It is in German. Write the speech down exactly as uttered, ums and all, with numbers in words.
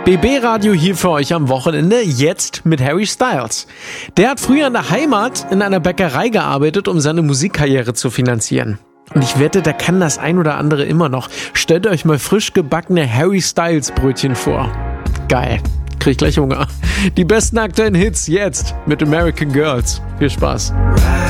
B B-Radio hier für euch am Wochenende, jetzt mit Harry Styles. Der hat früher in der Heimat in einer Bäckerei gearbeitet, um seine Musikkarriere zu finanzieren. Und ich wette, der kann das ein oder andere immer noch. Stellt euch mal frisch gebackene Harry Styles Brötchen vor. Geil. Krieg gleich Hunger. Die besten aktuellen Hits jetzt mit American Girls. Viel Spaß.